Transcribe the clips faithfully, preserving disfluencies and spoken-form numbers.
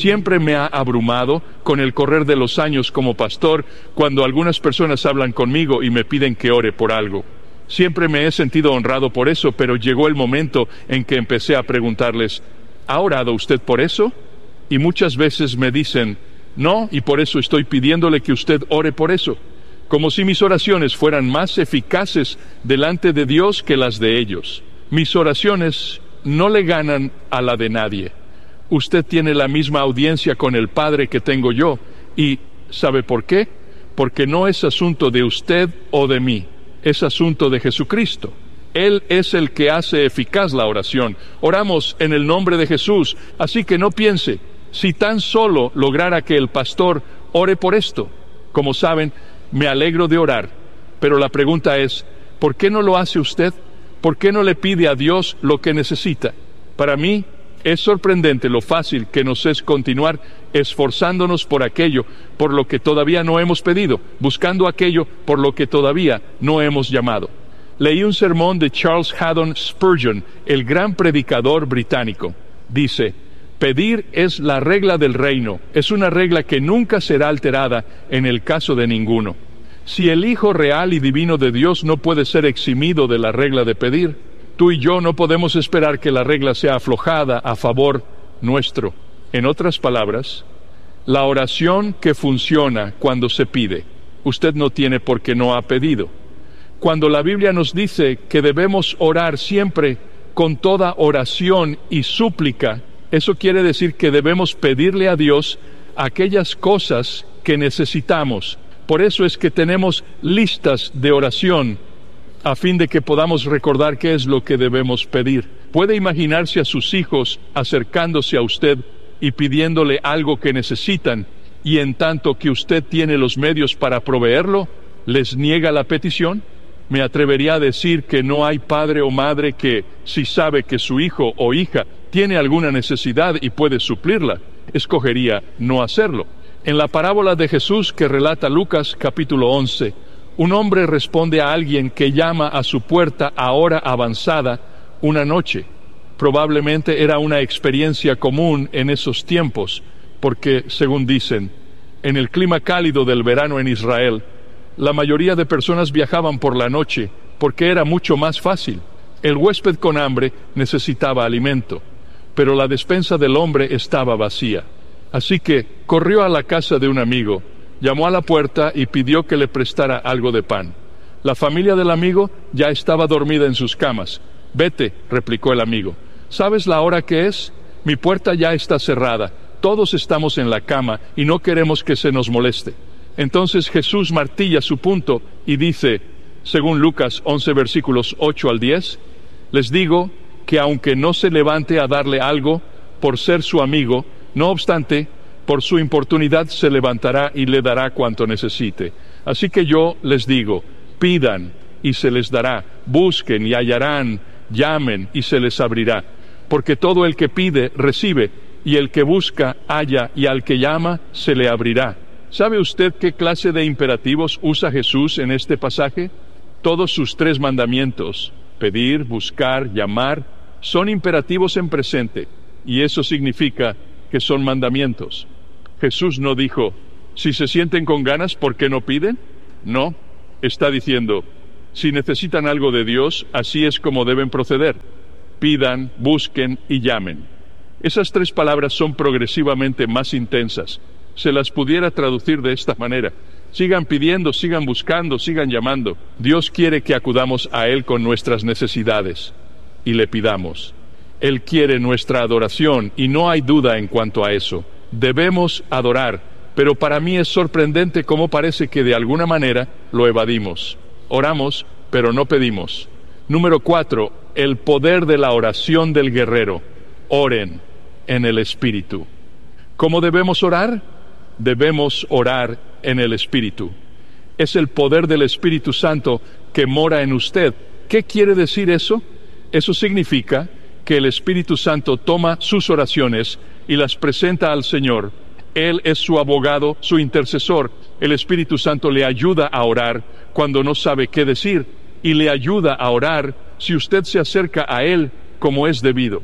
siempre me ha abrumado con el correr de los años como pastor, cuando algunas personas hablan conmigo y me piden que ore por algo. Siempre me he sentido honrado por eso, pero llegó el momento en que empecé a preguntarles, ¿ha orado usted por eso? Y muchas veces me dicen, no, y por eso estoy pidiéndole que usted ore por eso. Como si mis oraciones fueran más eficaces delante de Dios que las de ellos. Mis oraciones no le ganan a la de nadie. Usted tiene la misma audiencia con el Padre que tengo yo, y ¿sabe por qué? Porque no es asunto de usted o de mí, es asunto de Jesucristo. Él es el que hace eficaz la oración. Oramos en el nombre de Jesús, así que no piense, si tan solo lograra que el pastor ore por esto. Como saben, me alegro de orar, pero la pregunta es, ¿por qué no lo hace usted? ¿Por qué no le pide a Dios lo que necesita? Para mí, es sorprendente lo fácil que nos es continuar esforzándonos por aquello por lo que todavía no hemos pedido, buscando aquello por lo que todavía no hemos llamado. Leí un sermón de Charles Haddon Spurgeon, el gran predicador británico. Dice, pedir es la regla del reino, es una regla que nunca será alterada en el caso de ninguno. Si el Hijo real y divino de Dios no puede ser eximido de la regla de pedir, tú y yo no podemos esperar que la regla sea aflojada a favor nuestro. En otras palabras, la oración que funciona cuando se pide, usted no tiene por qué no ha pedido. Cuando la Biblia nos dice que debemos orar siempre con toda oración y súplica, eso quiere decir que debemos pedirle a Dios aquellas cosas que necesitamos. Por eso es que tenemos listas de oración, a fin de que podamos recordar qué es lo que debemos pedir. ¿Puede imaginarse a sus hijos acercándose a usted y pidiéndole algo que necesitan, y en tanto que usted tiene los medios para proveerlo, les niega la petición? Me atrevería a decir que no hay padre o madre que, si sabe que su hijo o hija tiene alguna necesidad y puede suplirla, escogería no hacerlo. En la parábola de Jesús que relata Lucas capítulo once, un hombre responde a alguien que llama a su puerta a hora avanzada una noche. Probablemente era una experiencia común en esos tiempos, porque, según dicen, en el clima cálido del verano en Israel, la mayoría de personas viajaban por la noche porque era mucho más fácil. El huésped con hambre necesitaba alimento, pero la despensa del hombre estaba vacía. Así que corrió a la casa de un amigo, llamó a la puerta y pidió que le prestara algo de pan. La familia del amigo ya estaba dormida en sus camas. «Vete», replicó el amigo. «¿Sabes la hora que es? Mi puerta ya está cerrada. Todos estamos en la cama y no queremos que se nos moleste». Entonces Jesús martilla su punto y dice, según Lucas once versículos ocho al diez, «Les digo que aunque no se levante a darle algo por ser su amigo, no obstante, por su importunidad se levantará y le dará cuanto necesite. Así que yo les digo, pidan y se les dará, busquen y hallarán, llamen y se les abrirá. Porque todo el que pide, recibe, y el que busca, halla, y al que llama, se le abrirá». ¿Sabe usted qué clase de imperativos usa Jesús en este pasaje? Todos sus tres mandamientos, pedir, buscar, llamar, son imperativos en presente, y eso significa que son mandamientos. Jesús no dijo, si se sienten con ganas, ¿por qué no piden? No, está diciendo, si necesitan algo de Dios, así es como deben proceder. Pidan, busquen y llamen. Esas tres palabras son progresivamente más intensas. Se las pudiera traducir de esta manera. Sigan pidiendo, sigan buscando, sigan llamando. Dios quiere que acudamos a Él con nuestras necesidades y le pidamos. Él quiere nuestra adoración y no hay duda en cuanto a eso. Debemos adorar, pero para mí es sorprendente cómo parece que de alguna manera lo evadimos. Oramos, pero no pedimos. Número cuatro, el poder de la oración del guerrero. Oren en el Espíritu. ¿Cómo debemos orar? Debemos orar en el Espíritu. Es el poder del Espíritu Santo que mora en usted. ¿Qué quiere decir eso? Eso significa que el Espíritu Santo toma sus oraciones y las presenta al Señor. Él es su abogado, su intercesor. El Espíritu Santo le ayuda a orar cuando no sabe qué decir, y le ayuda a orar si usted se acerca a Él como es debido.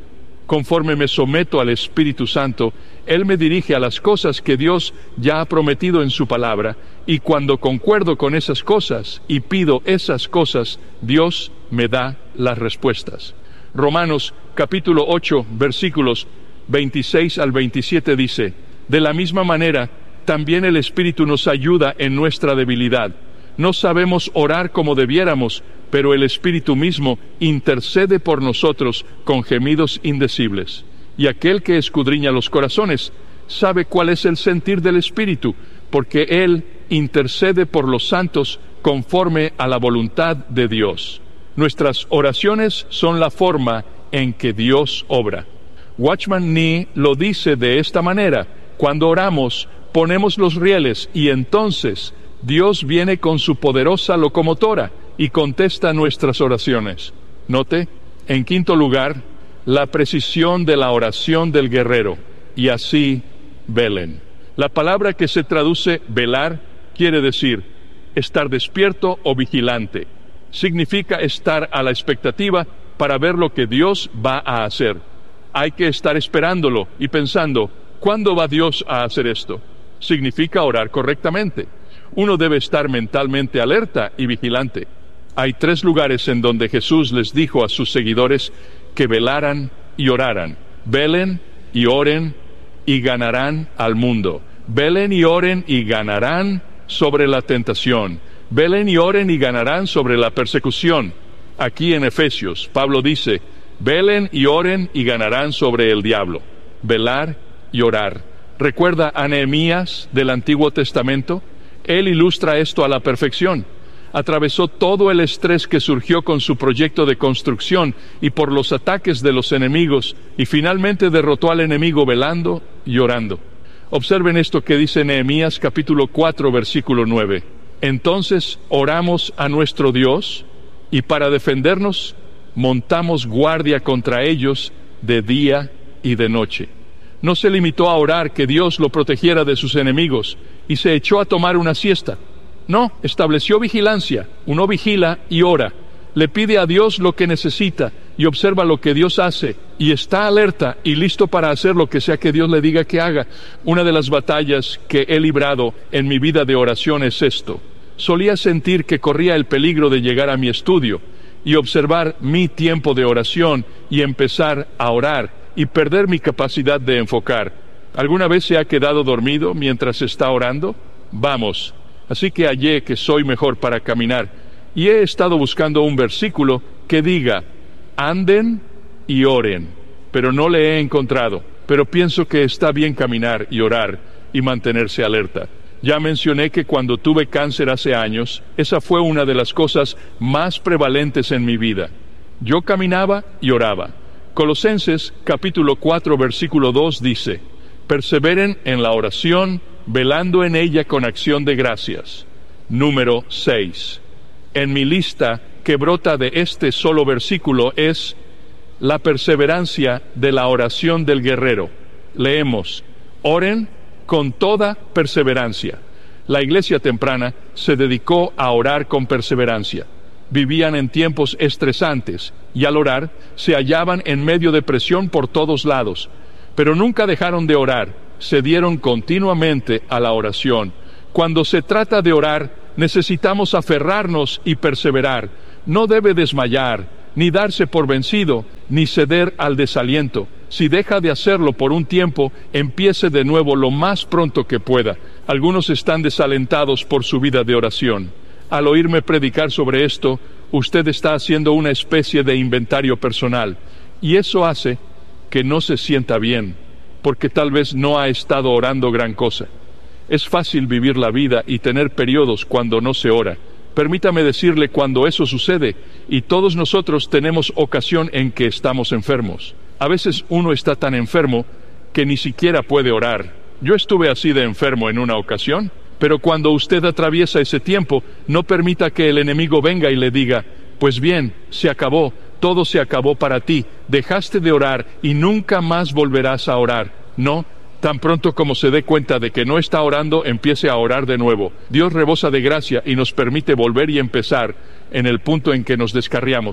Conforme me someto al Espíritu Santo, Él me dirige a las cosas que Dios ya ha prometido en su palabra, y cuando concuerdo con esas cosas y pido esas cosas, Dios me da las respuestas. Romanos capítulo ocho, versículos veintiséis al veintisiete dice: de la misma manera, también el Espíritu nos ayuda en nuestra debilidad. No sabemos orar como debiéramos, pero el Espíritu mismo intercede por nosotros con gemidos indecibles. Y aquel que escudriña los corazones sabe cuál es el sentir del Espíritu, porque Él intercede por los santos conforme a la voluntad de Dios. Nuestras oraciones son la forma en que Dios obra. Watchman Nee lo dice de esta manera: cuando oramos, ponemos los rieles y entonces Dios viene con su poderosa locomotora y contesta nuestras oraciones. Note, en quinto lugar, la precisión de la oración del guerrero. Y así, velen. La palabra que se traduce velar quiere decir estar despierto o vigilante. Significa estar a la expectativa para ver lo que Dios va a hacer. Hay que estar esperándolo y pensando, ¿cuándo va Dios a hacer esto? Significa orar correctamente. Uno debe estar mentalmente alerta y vigilante. Hay tres lugares en donde Jesús les dijo a sus seguidores que velaran y oraran. Velen y oren y ganarán al mundo. Velen y oren y ganarán sobre la tentación. Velen y oren y ganarán sobre la persecución. Aquí en Efesios, Pablo dice: velen y oren y ganarán sobre el diablo. Velar y orar. ¿Recuerda a Nehemías del Antiguo Testamento? Él ilustra esto a la perfección. Atravesó todo el estrés que surgió con su proyecto de construcción y por los ataques de los enemigos, y finalmente derrotó al enemigo velando y orando. Observen esto que dice Nehemías capítulo cuatro, versículo nueve. Entonces oramos a nuestro Dios, y para defendernos montamos guardia contra ellos de día y de noche. No se limitó a orar que Dios lo protegiera de sus enemigos y se echó a tomar una siesta. No, estableció vigilancia. Uno vigila y ora. Le pide a Dios lo que necesita y observa lo que Dios hace y está alerta y listo para hacer lo que sea que Dios le diga que haga. Una de las batallas que he librado en mi vida de oración es esto. Solía sentir que corría el peligro de llegar a mi estudio y observar mi tiempo de oración y empezar a orar y perder mi capacidad de enfocar. ¿Alguna vez se ha quedado dormido mientras está orando? Vamos. Así que hallé que soy mejor para caminar, y he estado buscando un versículo que diga, anden y oren, pero no le he encontrado, pero pienso que está bien caminar y orar y mantenerse alerta. Ya mencioné que cuando tuve cáncer hace años, esa fue una de las cosas más prevalentes en mi vida. Yo caminaba y oraba. Colosenses capítulo cuatro versículo dos dice, perseveren en la oración, velando en ella con acción de gracias. Número seis. En mi lista que brota de este solo versículo es la perseverancia de la oración del guerrero. Leemos, oren con toda perseverancia. La iglesia temprana se dedicó a orar con perseverancia. Vivían en tiempos estresantes y al orar se hallaban en medio de presión por todos lados, pero nunca dejaron de orar. Se dieron continuamente a la oración. Cuando se trata de orar, necesitamos aferrarnos y perseverar. No debe desmayar, ni darse por vencido, ni ceder al desaliento. Si deja de hacerlo por un tiempo, empiece de nuevo lo más pronto que pueda. Algunos están desalentados por su vida de oración. Al oírme predicar sobre esto, usted está haciendo una especie de inventario personal, y eso hace que no se sienta bien, porque tal vez no ha estado orando gran cosa. Es fácil vivir la vida y tener periodos cuando no se ora. Permítame decirle cuando eso sucede, y todos nosotros tenemos ocasión en que estamos enfermos. A veces uno está tan enfermo que ni siquiera puede orar. Yo estuve así de enfermo en una ocasión, pero cuando usted atraviesa ese tiempo, no permita que el enemigo venga y le diga, pues bien, se acabó, todo se acabó para ti, dejaste de orar y nunca más volverás a orar. No, tan pronto como se dé cuenta de que no está orando, empiece a orar de nuevo. Dios rebosa de gracia y nos permite volver y empezar en el punto en que nos descarriamos.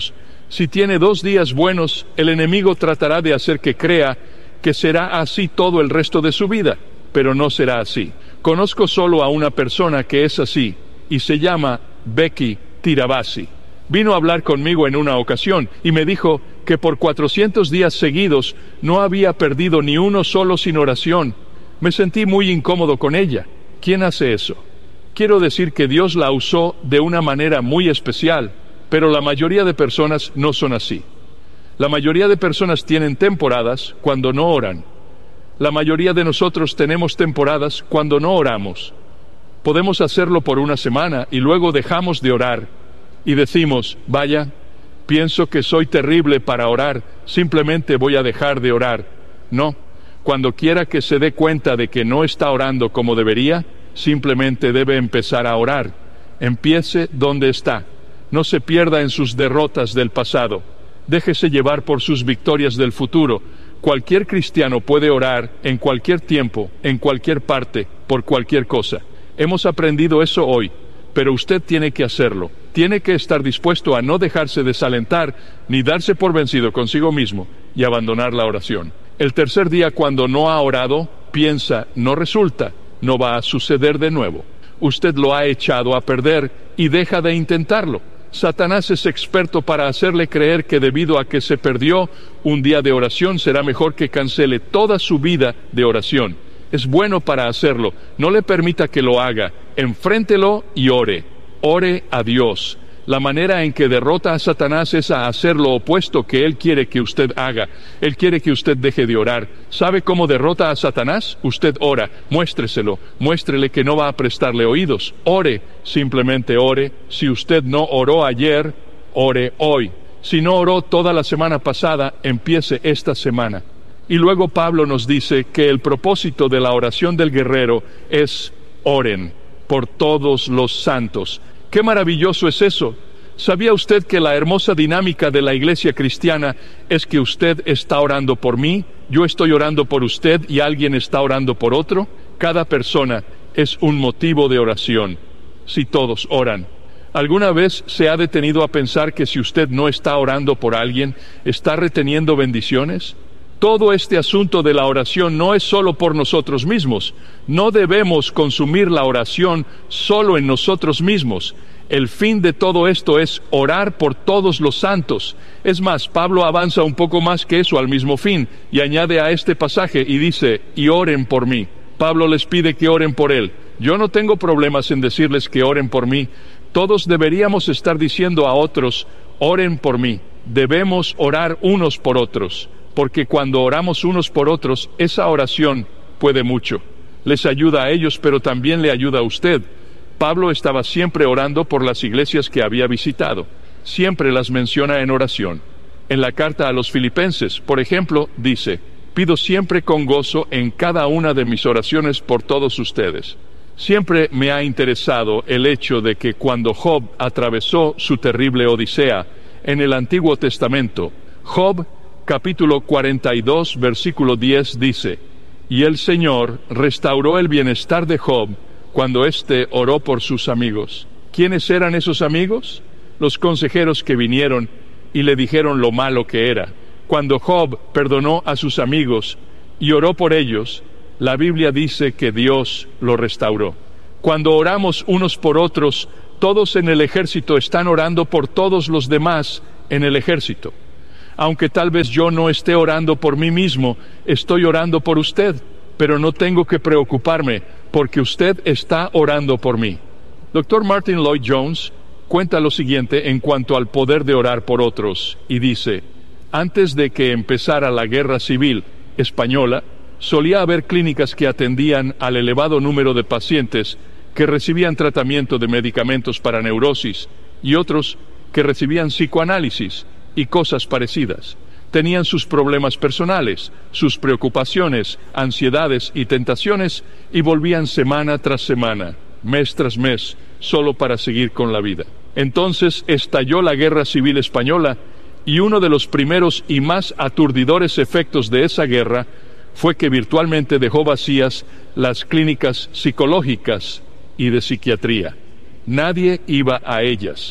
Si tiene dos días buenos, el enemigo tratará de hacer que crea que será así todo el resto de su vida, pero no será así. Conozco solo a una persona que es así, y se llama Becky Tirabassi. Vino a hablar conmigo en una ocasión y me dijo que por cuatrocientos días seguidos no había perdido ni uno solo sin oración. Me sentí muy incómodo con ella. ¿Quién hace eso? Quiero decir que Dios la usó de una manera muy especial, pero la mayoría de personas no son así. La mayoría de personas tienen temporadas cuando no oran. La mayoría de nosotros tenemos temporadas cuando no oramos. Podemos hacerlo por una semana y luego dejamos de orar y decimos, vaya, pienso que soy terrible para orar, simplemente voy a dejar de orar. No, cuando quiera que se dé cuenta de que no está orando como debería, simplemente debe empezar a orar. Empiece donde está. No se pierda en sus derrotas del pasado. Déjese llevar por sus victorias del futuro. Cualquier cristiano puede orar en cualquier tiempo, en cualquier parte, por cualquier cosa. Hemos aprendido eso hoy, pero usted tiene que hacerlo. Tiene que estar dispuesto a no dejarse desalentar, ni darse por vencido consigo mismo, y abandonar la oración. El tercer día, cuando no ha orado, piensa, no resulta, no va a suceder de nuevo. Usted lo ha echado a perder y deja de intentarlo. Satanás es experto para hacerle creer que debido a que se perdió un día de oración, será mejor que cancele toda su vida de oración. Es bueno para hacerlo. No le permita que lo haga. Enfréntelo y ore. Ore a Dios. La manera en que derrota a Satanás es a hacer lo opuesto que él quiere que usted haga. Él quiere que usted deje de orar. ¿Sabe cómo derrota a Satanás? Usted ora. Muéstreselo. Muéstrele que no va a prestarle oídos. Ore. Simplemente ore. Si usted no oró ayer, ore hoy. Si no oró toda la semana pasada, empiece esta semana. Y luego Pablo nos dice que el propósito de la oración del guerrero es oren por todos los santos. ¡Qué maravilloso es eso! ¿Sabía usted que la hermosa dinámica de la iglesia cristiana es que usted está orando por mí, yo estoy orando por usted y alguien está orando por otro? Cada persona es un motivo de oración, si todos oran. ¿Alguna vez se ha detenido a pensar que si usted no está orando por alguien, está reteniendo bendiciones? Todo este asunto de la oración no es solo por nosotros mismos. No debemos consumir la oración solo en nosotros mismos. El fin de todo esto es orar por todos los santos. Es más, Pablo avanza un poco más que eso al mismo fin, y añade a este pasaje y dice, y oren por mí. Pablo les pide que oren por él. Yo no tengo problemas en decirles que oren por mí. Todos deberíamos estar diciendo a otros, oren por mí. Debemos orar unos por otros. Porque cuando oramos unos por otros, esa oración puede mucho. Les ayuda a ellos, pero también le ayuda a usted. Pablo estaba siempre orando por las iglesias que había visitado. Siempre las menciona en oración. En la carta a los Filipenses, por ejemplo, dice, pido siempre con gozo en cada una de mis oraciones por todos ustedes. Siempre me ha interesado el hecho de que cuando Job atravesó su terrible odisea en el Antiguo Testamento, Job capítulo cuarenta y dos, versículo diez dice, y el Señor restauró el bienestar de Job cuando éste oró por sus amigos. ¿Quiénes eran esos amigos? Los consejeros que vinieron y le dijeron lo malo que era. Cuando Job perdonó a sus amigos y oró por ellos, la Biblia dice que Dios lo restauró. Cuando oramos unos por otros, todos en el ejército están orando por todos los demás en el ejército. Aunque tal vez yo no esté orando por mí mismo, estoy orando por usted, pero no tengo que preocuparme, porque usted está orando por mí. doctor Martin Lloyd Jones cuenta lo siguiente en cuanto al poder de orar por otros, y dice, antes de que empezara la Guerra Civil Española, solía haber clínicas que atendían al elevado número de pacientes que recibían tratamiento de medicamentos para neurosis, y otros que recibían psicoanálisis, y cosas parecidas. Tenían sus problemas personales, sus preocupaciones, ansiedades y tentaciones, y volvían semana tras semana, mes tras mes, solo para seguir con la vida. Entonces estalló la Guerra Civil Española, y uno de los primeros y más aturdidores efectos de esa guerra fue que virtualmente dejó vacías las clínicas psicológicas y de psiquiatría. Nadie iba a ellas.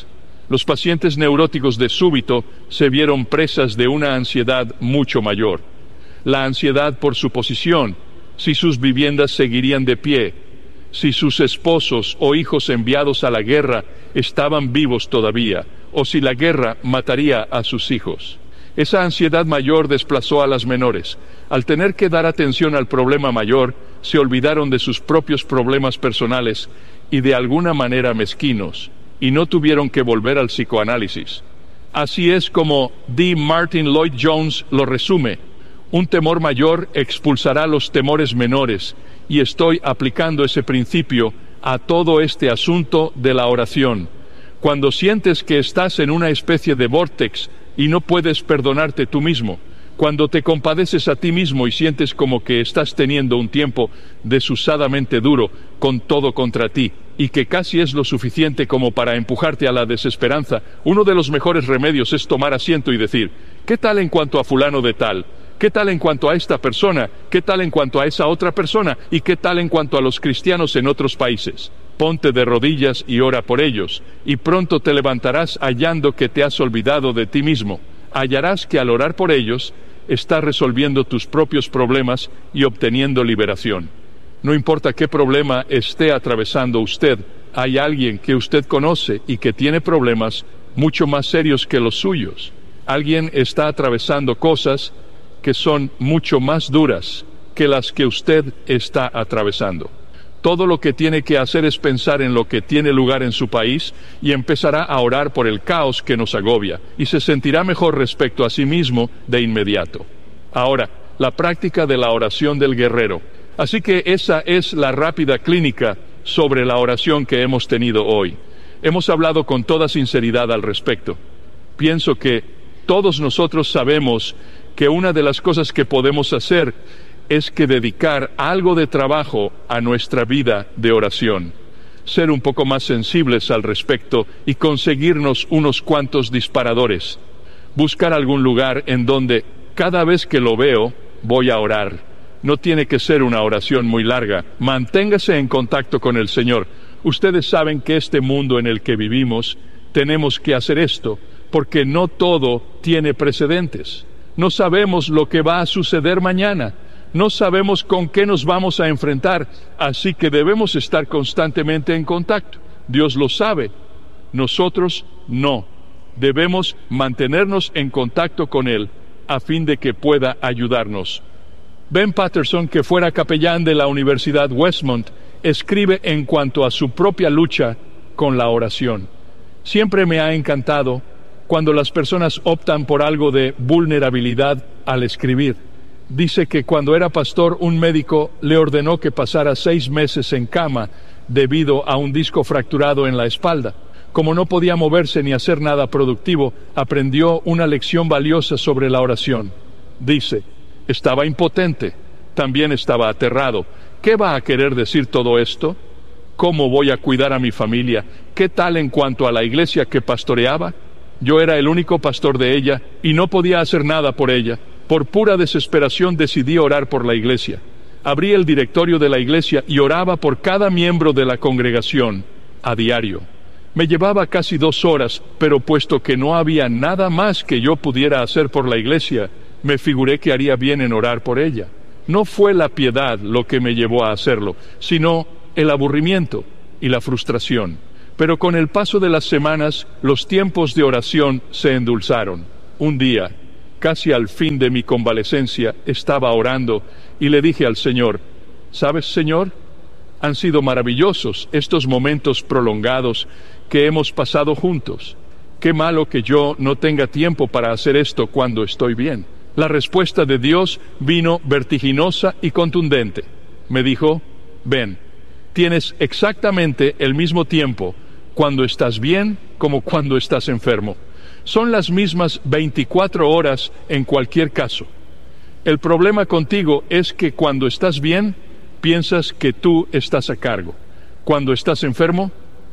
Los pacientes neuróticos de súbito se vieron presas de una ansiedad mucho mayor. La ansiedad por su posición, si sus viviendas seguirían de pie, si sus esposos o hijos enviados a la guerra estaban vivos todavía, o si la guerra mataría a sus hijos. Esa ansiedad mayor desplazó a las menores. Al tener que dar atención al problema mayor, se olvidaron de sus propios problemas personales y de alguna manera mezquinos, y no tuvieron que volver al psicoanálisis. Así es como D. Martin Lloyd Jones lo resume: un temor mayor expulsará los temores menores, y estoy aplicando ese principio a todo este asunto de la oración. Cuando sientes que estás en una especie de vórtex y no puedes perdonarte tú mismo, cuando te compadeces a ti mismo y sientes como que estás teniendo un tiempo desusadamente duro con todo contra ti, y que casi es lo suficiente como para empujarte a la desesperanza, uno de los mejores remedios es tomar asiento y decir: ¿qué tal en cuanto a fulano de tal? ¿Qué tal en cuanto a esta persona? ¿Qué tal en cuanto a esa otra persona? ¿Y qué tal en cuanto a los cristianos en otros países? Ponte de rodillas y ora por ellos, y pronto te levantarás hallando que te has olvidado de ti mismo. Hallarás que al orar por ellos, estás resolviendo tus propios problemas y obteniendo liberación. No importa qué problema esté atravesando usted, hay alguien que usted conoce y que tiene problemas mucho más serios que los suyos. Alguien está atravesando cosas que son mucho más duras que las que usted está atravesando. Todo lo que tiene que hacer es pensar en lo que tiene lugar en su país y empezará a orar por el caos que nos agobia, y se sentirá mejor respecto a sí mismo de inmediato. Ahora, la práctica de la oración del guerrero. Así que esa es la rápida clínica sobre la oración que hemos tenido hoy. Hemos hablado con toda sinceridad al respecto. Pienso que todos nosotros sabemos que una de las cosas que podemos hacer es que dedicar algo de trabajo a nuestra vida de oración, ser un poco más sensibles al respecto y conseguirnos unos cuantos disparadores, buscar algún lugar en donde cada vez que lo veo voy a orar. No tiene que ser una oración muy larga. Manténgase en contacto con el Señor. Ustedes saben que este mundo en el que vivimos tenemos que hacer esto, porque no todo tiene precedentes. No sabemos lo que va a suceder mañana. No sabemos con qué nos vamos a enfrentar, así que debemos estar constantemente en contacto. Dios lo sabe, nosotros no. Debemos mantenernos en contacto con Él a fin de que pueda ayudarnos. Ben Patterson, que fuera capellán de la Universidad Westmont, escribe en cuanto a su propia lucha con la oración. Siempre me ha encantado cuando las personas optan por algo de vulnerabilidad al escribir. Dice que cuando era pastor, un médico le ordenó que pasara seis meses en cama debido a un disco fracturado en la espalda. Como no podía moverse ni hacer nada productivo, aprendió una lección valiosa sobre la oración. Dice: estaba impotente, también estaba aterrado. ¿Qué va a querer decir todo esto? ¿Cómo voy a cuidar a mi familia? ¿Qué tal en cuanto a la iglesia que pastoreaba? Yo era el único pastor de ella y no podía hacer nada por ella. Por pura desesperación decidí orar por la iglesia. Abrí el directorio de la iglesia y oraba por cada miembro de la congregación a diario. Me llevaba casi dos horas, pero puesto que no había nada más que yo pudiera hacer por la iglesia, me figuré que haría bien en orar por ella. No fue la piedad lo que me llevó a hacerlo, sino el aburrimiento y la frustración. Pero con el paso de las semanas, los tiempos de oración se endulzaron. Un día, casi al fin de mi convalecencia, estaba orando y le dije al Señor: ¿sabes, Señor? Han sido maravillosos estos momentos prolongados que hemos pasado juntos. Qué malo que yo no tenga tiempo para hacer esto cuando estoy bien. La respuesta de Dios vino vertiginosa y contundente. Me dijo: ven, tienes exactamente el mismo tiempo cuando estás bien como cuando estás enfermo. Son las mismas veinticuatro horas en cualquier caso. El problema contigo es que cuando estás bien, piensas que tú estás a cargo. Cuando estás enfermo,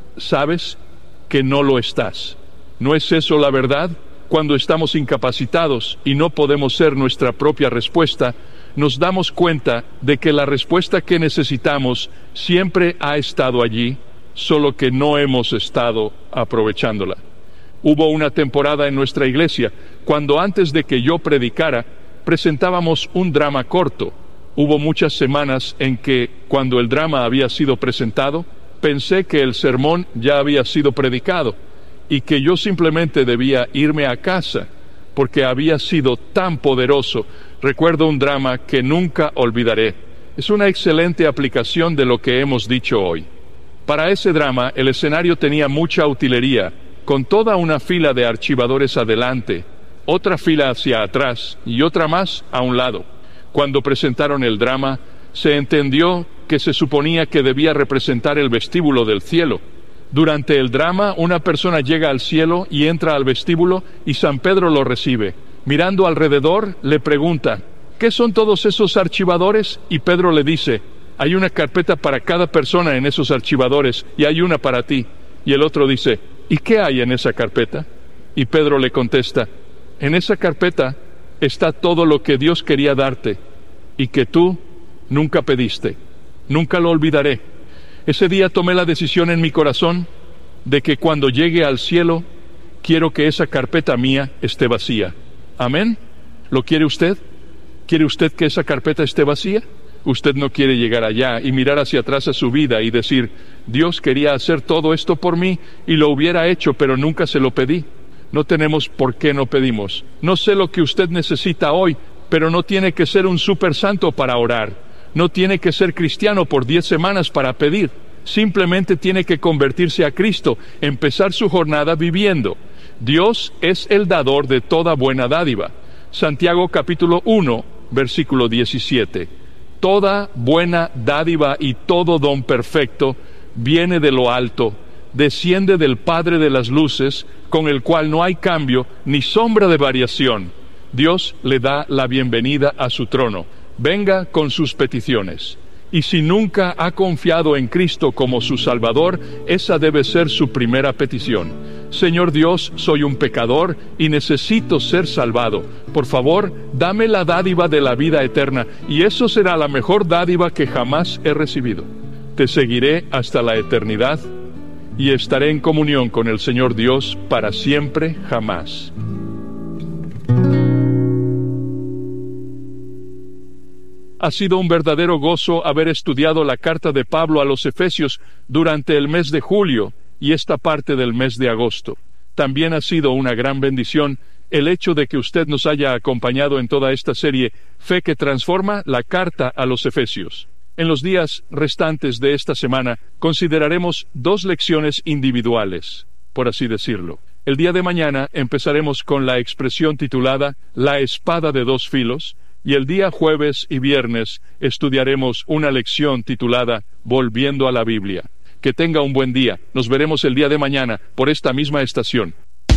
sabes que no lo estás. ¿No es eso la verdad? Cuando estamos incapacitados y no podemos ser nuestra propia respuesta, nos damos cuenta de que la respuesta que necesitamos siempre ha estado allí, solo que no hemos estado aprovechándola. Hubo una temporada en nuestra iglesia cuando antes de que yo predicara, presentábamos un drama corto. Hubo muchas semanas en que, cuando el drama había sido presentado, pensé que el sermón ya había sido predicado y que yo simplemente debía irme a casa, porque había sido tan poderoso. Recuerdo un drama que nunca olvidaré. Es una excelente aplicación de lo que hemos dicho hoy. Para ese drama, el escenario tenía mucha utilería, con toda una fila de archivadores adelante, otra fila hacia atrás y otra más a un lado. Cuando presentaron el drama, se entendió que se suponía que debía representar el vestíbulo del cielo. Durante el drama, una persona llega al cielo y entra al vestíbulo y San Pedro lo recibe. Mirando alrededor, le pregunta, ¿qué son todos esos archivadores? Y Pedro le dice, hay una carpeta para cada persona en esos archivadores y hay una para ti. Y el otro dice, ¿y qué hay en esa carpeta? Y Pedro le contesta, en esa carpeta está todo lo que Dios quería darte y que tú nunca pediste. Nunca lo olvidaré. Ese día tomé la decisión en mi corazón de que cuando llegue al cielo, quiero que esa carpeta mía esté vacía. ¿Amén? ¿Lo quiere usted? ¿Quiere usted que esa carpeta esté vacía? Usted no quiere llegar allá y mirar hacia atrás a su vida y decir, Dios quería hacer todo esto por mí y lo hubiera hecho, pero nunca se lo pedí. No tenemos por qué no pedimos. No sé lo que usted necesita hoy, pero no tiene que ser un super santo para orar. No tiene que ser cristiano por diez semanas para pedir. Simplemente tiene que convertirse a Cristo, empezar su jornada viviendo. Dios es el dador de toda buena dádiva. Santiago capítulo uno, versículo diecisiete. Toda buena dádiva y todo don perfecto viene de lo alto, desciende del Padre de las luces, con el cual no hay cambio ni sombra de variación. Dios le da la bienvenida a su trono. Venga con sus peticiones. Y si nunca ha confiado en Cristo como su Salvador, esa debe ser su primera petición. Señor Dios, soy un pecador y necesito ser salvado. Por favor, dame la dádiva de la vida eterna, y eso será la mejor dádiva que jamás he recibido. Te seguiré hasta la eternidad y estaré en comunión con el Señor Dios para siempre, jamás. Ha sido un verdadero gozo haber estudiado la carta de Pablo a los Efesios durante el mes de julio y esta parte del mes de agosto. También ha sido una gran bendición el hecho de que usted nos haya acompañado en toda esta serie Fe que Transforma, la carta a los Efesios. En los días restantes de esta semana consideraremos dos lecciones individuales, por así decirlo. El día de mañana empezaremos con la expresión titulada La espada de dos filos, y el día jueves y viernes estudiaremos una lección titulada Volviendo a la Biblia. Que tenga un buen día. Nos veremos el día de mañana por esta misma estación.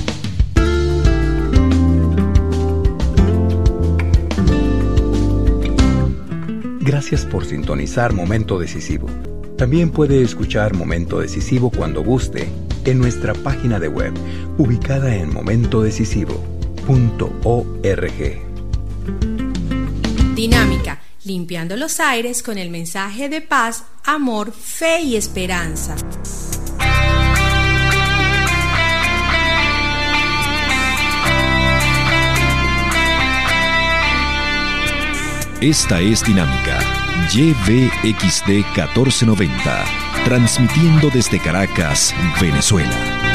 Gracias por sintonizar Momento Decisivo. También puede escuchar Momento Decisivo cuando guste en nuestra página de web, ubicada en momento decisivo punto org. Dinámica, limpiando los aires con el mensaje de paz, amor, fe y esperanza. Esta es Dinámica, Y V X D catorce noventa, transmitiendo desde Caracas, Venezuela.